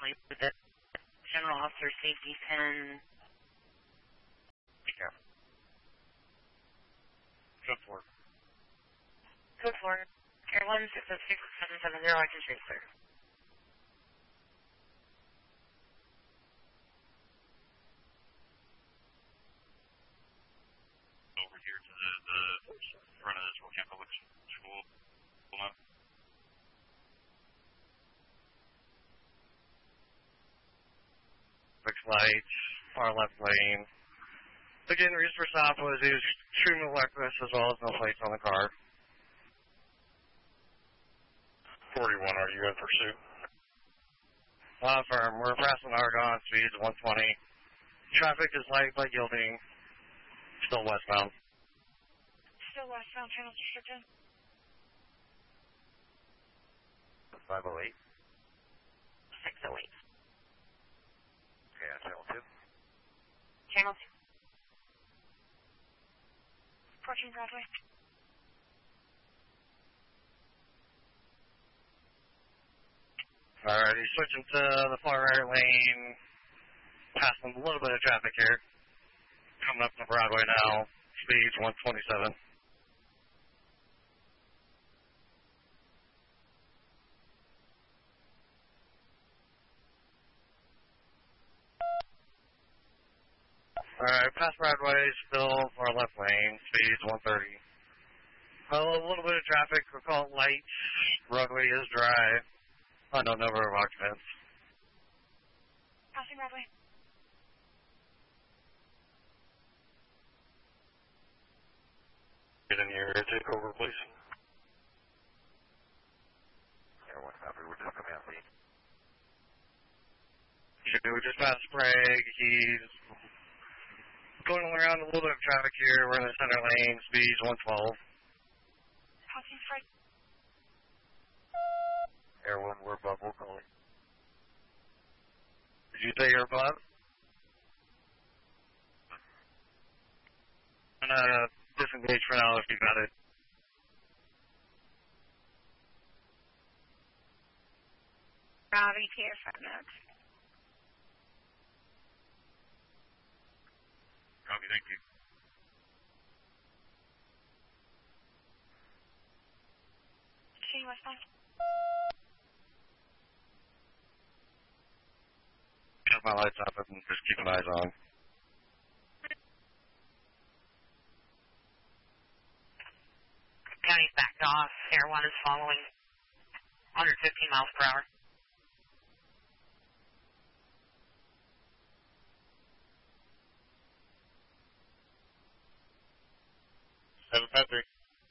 actually the General Officer Safety Pin. Yeah. Code 4. Code 4. Air 1606-770, I can trace, sir. Over here to the front of this Spokane Public School. Fixed lights, far left lane. Again, the reason for stop was he was extremely reckless as well as no plates on the car. 41, are you in pursuit? Firm, we're passing Argonne, speeds 120. Traffic is light but yielding. Still westbound. Still westbound, channel restricted. 508. 608. Okay, channel 2. Channel 2. Approaching Broadway. Alrighty, switching to the far right lane. Passing a little bit of traffic here. Coming up to Broadway now. Speeds 127. Alright, past Broadway, still far left lane. Speeds 130. A little bit of traffic. We'll call it light. Roadway is dry. Unknown number of occupants. Passing Broadway. Get in here, take over, please. Yeah, one copy, we're just coming out lead. We just passed Sprague. He's going around a little bit of traffic here. We're in the center lane, speeds 112. Passing Sprague. Air 1, we're above, we're calling. Did you say you're above? I'm gonna disengage for now if you got it. Robbie, here, 5 minutes. Copy, thank you. Shane westbound. Got my lights up and just keep an eyes on. County's backed off. Air 1 is following 115 miles per hour. Seven Patrick.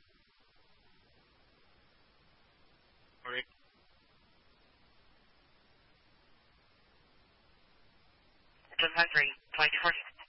Morning. 753, 24.